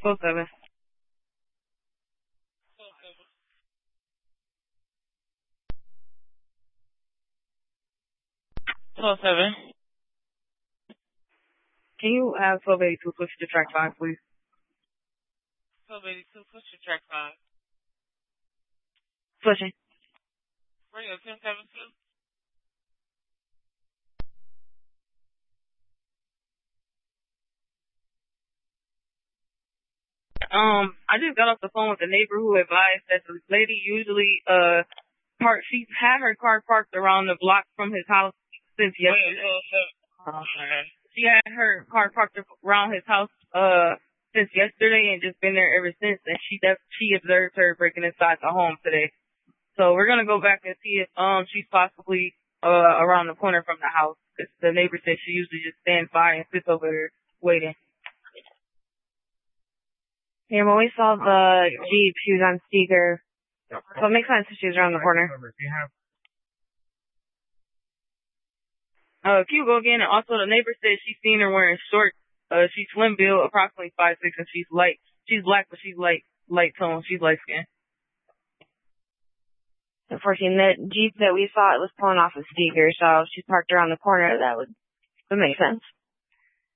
4-7. 12-7. Can you have 1282 switch to track 5, please? 1282, push to track 5. Switching. Radio 1072. I just got off the phone with the neighbor who advised that the lady usually, she had her car parked around the block from his house since yesterday. She had her car parked around his house, since yesterday and just been there ever since, and she observed her breaking inside the home today. So we're gonna go back and see if, she's possibly, around the corner from the house. 'Cause the neighbor said she usually just stands by and sits over there waiting. Yeah, when we saw the Jeep, she was on speaker. So it makes sense if she was around the corner. Can you go again? And also the neighbor said she's seen her wearing shorts. She's slim build, approximately 5'6", and she's light. She's black, but she's light tone. She's light skin. 14, the Jeep that we saw, it was pulling off a speaker, so if she's parked around the corner, that would make sense.